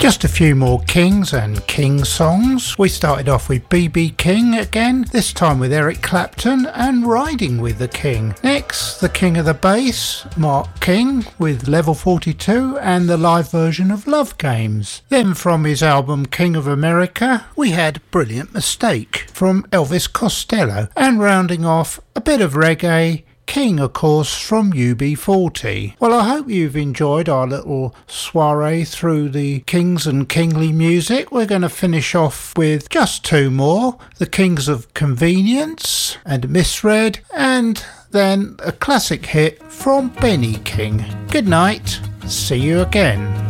Just a few more Kings and King songs. We started off with B.B. King again, this time with Eric Clapton and Riding with the King. Next, the King of the Bass, Mark King, with Level 42 and the live version of Love Games. Then from his album King of America, we had Brilliant Mistake from Elvis Costello, and rounding off a bit of reggae, King, of course, from UB40. Well, I hope you've enjoyed our little soiree through the Kings and Kingly music. We're going to finish off with just two more, the Kings of Convenience and Misread, and then a classic hit from Benny King. Good night, see you again.